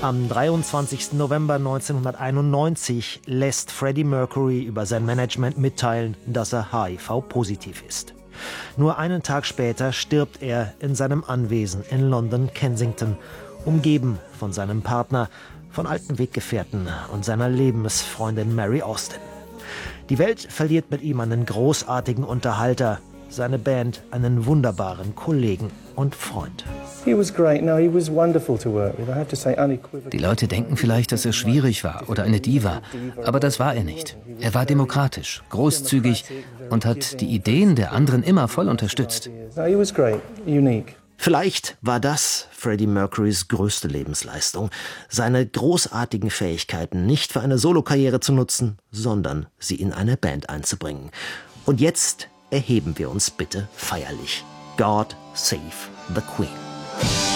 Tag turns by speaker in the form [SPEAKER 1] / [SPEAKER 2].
[SPEAKER 1] Am 23. November 1991 lässt Freddie Mercury über sein Management mitteilen, dass er HIV-positiv ist. Nur einen Tag später stirbt er in seinem Anwesen in London Kensington, umgeben von seinem Partner, von alten Weggefährten und seiner Lebensfreundin Mary Austin. Die Welt verliert mit ihm einen großartigen Unterhalter, seine Band einen wunderbaren Kollegen und Freund.
[SPEAKER 2] Die
[SPEAKER 3] Leute denken vielleicht, dass er schwierig war oder eine Diva, aber das war er nicht. Er war demokratisch, großzügig und hat die Ideen der anderen immer voll unterstützt.
[SPEAKER 1] Vielleicht war das Freddie Mercurys größte Lebensleistung, seine großartigen Fähigkeiten nicht für eine Solokarriere zu nutzen, sondern sie in eine Band einzubringen. Und jetzt erheben wir uns bitte feierlich. God save the Queen.